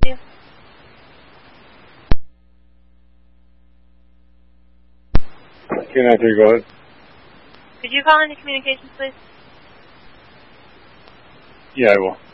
you? Q93, go ahead. Could you call into communications, please? Yeah, I will.